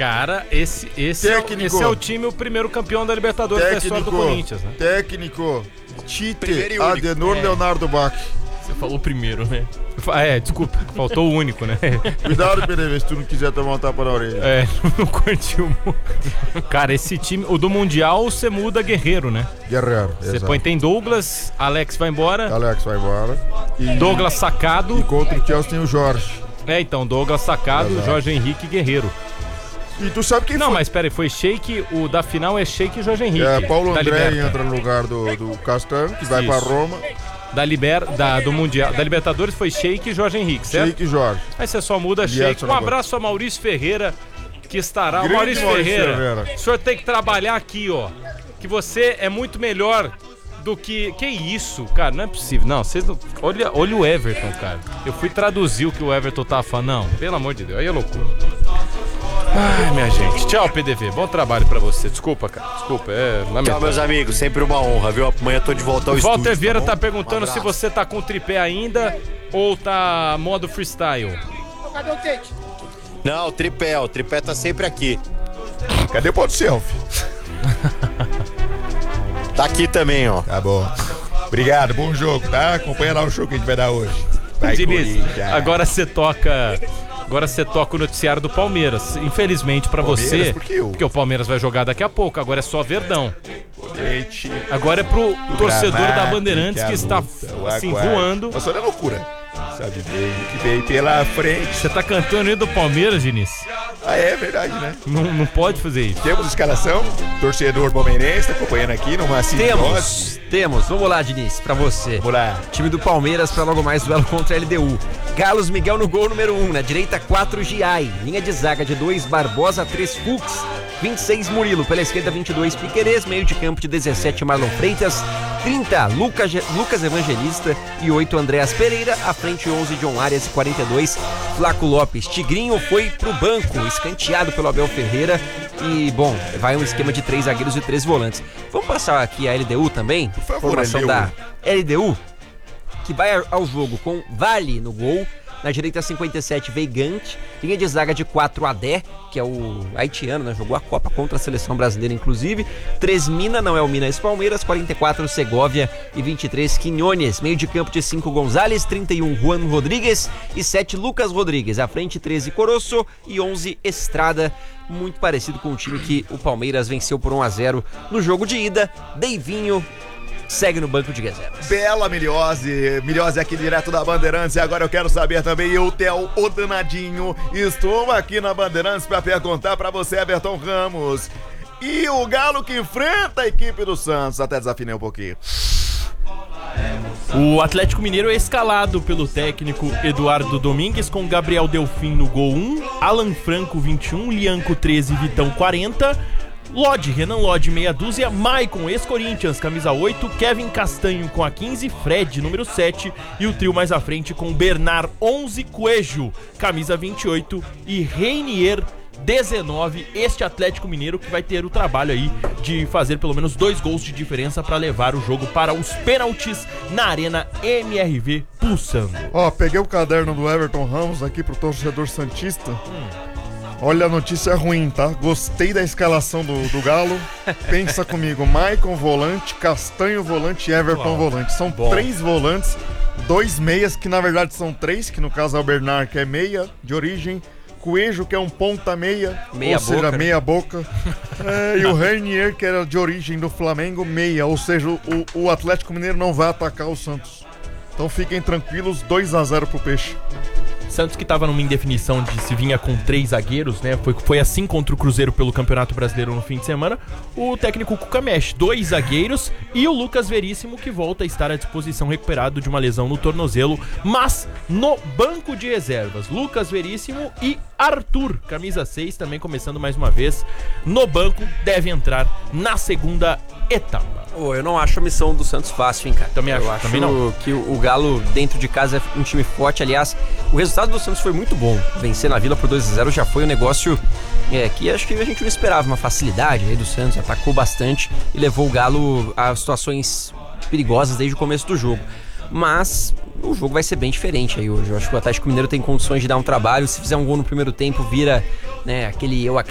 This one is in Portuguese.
Cara, esse é o time, o primeiro campeão da Libertadores da história do Corinthians, né? Técnico, Tite, Adenor, Leonardo Bach. Você falou primeiro, né? Desculpa, faltou o único, né? Cuidado, PDV, se tu não quiser tomar um tapa na orelha. Não curtiu muito. Cara, esse time, o do Mundial, você muda Guerreiro, né? Guerreiro, você põe, tem Douglas, Alex vai embora. E Douglas Sacado. E contra o Chelsea tem o Jorge. Então, Douglas Sacado, Jorge Henrique e Guerreiro. E tu sabe quem foi? Não, mas pera aí, foi Sheik, o da final é Sheik e Jorge Henrique. Paulo André entra no lugar do Castanho, que vai pra Roma. Do Mundial, da Libertadores foi Sheik e Jorge Henrique, certo? Sheik e Jorge. Aí você só muda Sheik. Um abraço a Maurício Ferreira, que estará. Grande Maurício Ferreira, o senhor tem que trabalhar aqui, ó. Que você é muito melhor do que... Que isso, cara? Não é possível. Não, vocês não... Olha o Everton, cara. Eu fui traduzir o que o Everton tava falando. Não, pelo amor de Deus, aí é loucura. Ai, minha gente. Tchau, PDV. Bom trabalho pra você. Desculpa, cara. Desculpa, lamentável. Tchau, meus amigos. Sempre uma honra, viu? Amanhã tô de volta ao estúdio. Walter Vieira tá perguntando se você tá com tripé ainda ou tá modo freestyle. Cadê o Tate? Não, o tripé tá sempre aqui. Cadê o ponto selfie? Tá aqui também, ó. Tá bom. Obrigado, bom jogo, tá? Acompanha lá o show que a gente vai dar hoje. Vai, Diniz, agora você toca o noticiário do Palmeiras. Infelizmente pra você, porque o Palmeiras vai jogar daqui a pouco. Agora é só Verdão. Agora é pro torcedor da Bandeirantes que está assim voando. Mas olha a loucura. Sabe bem o que veio pela frente. Você tá cantando aí do Palmeiras, Diniz? É verdade, né? Não pode fazer isso. Temos escalação, torcedor palmeirense tá acompanhando aqui numa Temos. Vamos lá, Diniz, pra você. Vamos lá. Time do Palmeiras pra logo mais duelo contra a LDU. Carlos Miguel no gol número 1, na direita 4, Giai. Linha de zaga de 2, Barbosa, 3, Fux. 26, Murilo. Pela esquerda, 22, Piquerez. Meio de campo de 17, Marlon Freitas. 30, Lucas Evangelista. E 8, Andréas Pereira. À frente, 11, John Arias. E 42, Flaco Lopes. Tigrinho foi pro banco, escanteado pelo Abel Ferreira. E, bom, vai um esquema de 3 zagueiros e 3 volantes. Vamos passar aqui a LDU também? Por favor, formação da LDU, que vai ao jogo com Vale no gol. Na direita, 57, Veigante. Linha de zaga de 4, Adé, que é o haitiano, né? Jogou a Copa contra a seleção brasileira, inclusive. 3, Mina, não é o Minas Palmeiras. 44, Segovia. E 23, Quinones. Meio de campo de 5, Gonzalez. 31, Juan Rodrigues. E 7, Lucas Rodrigues. À frente, 13, Coroço. E 11, Estrada. Muito parecido com o time que o Palmeiras venceu por 1-0 no jogo de ida. Deivinho segue no banco de reservas. Bela Miliose aqui direto da Bandeirantes. E agora eu quero saber também, eu, Theo, o danadinho, estou aqui na Bandeirantes para perguntar para você, Everton Ramos. E o Galo que enfrenta a equipe do Santos. Até desafinei um pouquinho. O Atlético Mineiro é escalado pelo técnico Eduardo Domingues com Gabriel Delfim no gol 1, Alan Franco 21, Lianco 13, Vitão 40, Renan Lodge, meia dúzia, Maicon, ex-Corinthians, camisa 8, Kevin Castanho com a 15, Fred, número 7, e o trio mais à frente com Bernard 11, Coelho, camisa 28, e Reinier 19, este Atlético Mineiro que vai ter o trabalho aí de fazer pelo menos 2 gols de diferença para levar o jogo para os pênaltis na Arena MRV pulsando. Peguei o caderno do Everton Ramos aqui pro torcedor santista. Olha, a notícia ruim, tá? Gostei da escalação do Galo. Pensa comigo, Maicon volante, Castanho volante e Everton volante. São 3 volantes, 2 meias, que na verdade são 3, que no caso é o Bernard, que é meia de origem, Coelho, que é um ponta meia, seja, meia boca. E o Reinier, que era de origem do Flamengo, meia. Ou seja, o Atlético Mineiro não vai atacar o Santos. Então fiquem tranquilos, 2-0 pro Peixe. Santos que estava numa indefinição de se vinha com 3 zagueiros, né? Foi assim contra o Cruzeiro pelo Campeonato Brasileiro no fim de semana. O técnico Cuca mexe 2 zagueiros e o Lucas Veríssimo, que volta a estar à disposição, recuperado de uma lesão no tornozelo, mas no banco de reservas. Lucas Veríssimo e Arthur, camisa 6, também começando mais uma vez no banco, deve entrar na segunda etapa. Eu não acho a missão do Santos fácil, hein, cara. Também acho que o Galo dentro de casa é um time forte. Aliás, o resultado do Santos foi muito bom. Vencer na Vila por 2-0 já foi um negócio que acho que a gente não esperava. Uma facilidade aí do Santos, atacou bastante e levou o Galo a situações perigosas desde o começo do jogo. Mas o jogo vai ser bem diferente aí hoje. Eu acho que o Atlético Mineiro tem condições de dar um trabalho. Se fizer um gol no primeiro tempo, vira, né, aquele